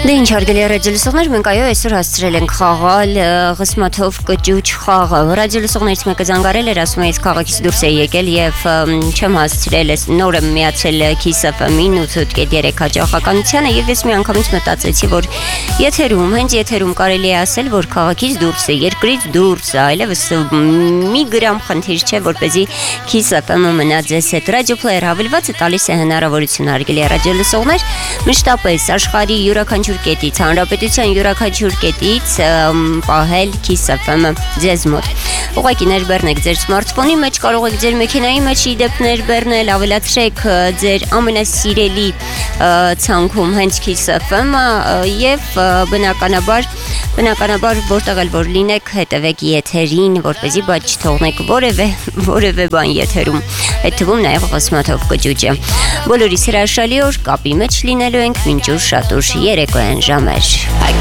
Դե ինչ հարգելի ռադիոլսողներ, մենք այո այսօր հասցրել ենք խաղալ Ղսմաթով կճուճ խաղը։ Ռադիոլսողներից մեկը զանգարել էր, ասում է ես քաղաքից դուրս էի եկել եւ չեմ հասցրել, ես նոր եմ միացել Kiss FM-ին 8.3 հաճախականությանը եւ ես մի անգամից մտածեցի, որ հենց եթերում կարելի է ասել, որ քաղաքից դուրս է, երկրից դուրս է, այլևս մի գրամ խնդիր չէ, որպեսզի Kiss FM-ը մնա ձեզ հետ։ Ռադիոպլեյեր հավելվածը տալիս է հնարավորություն հարգելի ռադիոլսողներ, մշտապես աշխարհի յուրաքանչյուր կետից, հանրապետության յուրաքանչյուր կետից պահել Kiss FM-ը ձեզ մոտ։ Ուղղակի ներբեռնեք ձեր սմարթֆոնի մեջ, կարող եք ձեր մեքենայի մեջ իդեպ ներբեռնել, ավելացրեք ձեր ամենասիրելի ցանկում հենց Kiss FM-ը եւ բնականաբար որտեղ էլ որ լինեք, հետևեք եթերին, որպեսզի բաց չթողնեք որևէ բան եթերում։ Այդ թվում նաեւ Ղսմաթով կճուճը։ Բոլորիս հրաշալի օր կապի մեջ լինելու ենք մինչ ուր շատ ուշ երեկոյան ժամեր։